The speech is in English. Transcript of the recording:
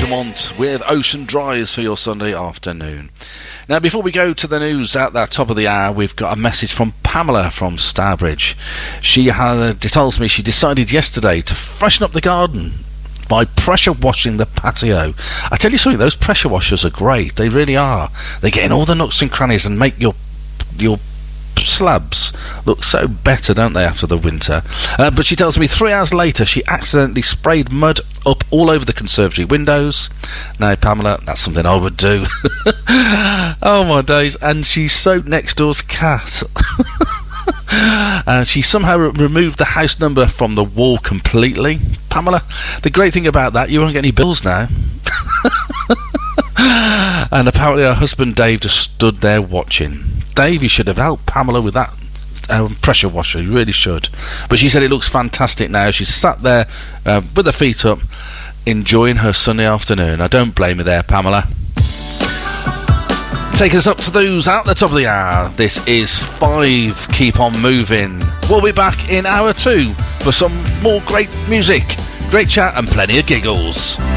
Lamont with Ocean Dries for your Sunday afternoon. Now, before we go to the news at the top of the hour, we've got a message from Pamela from Stourbridge. She tells me she decided yesterday to freshen up the garden by pressure washing the patio. I tell you something, those pressure washers are great. They really are. They get in all the nooks and crannies and make your slabs look so better, don't they, after the winter? But she tells me 3 hours later she accidentally sprayed mud up all over the conservatory windows. Now, Pamela, that's something I would do. Oh my days. And she soaked next door's cat. She somehow removed the house number from the wall completely. Pamela, the great thing about that, you won't get any bills now. And apparently her husband Dave just stood there watching. Dave, you should have helped Pamela with that pressure washer. You really should. But she said it looks fantastic now. She's sat there with her feet up, enjoying her Sunday afternoon. I don't blame her there, Pamela. Take us up to those at the top of the hour. This is 5. Keep on moving. We'll be back in hour 2 for some more great music, great chat and plenty of giggles.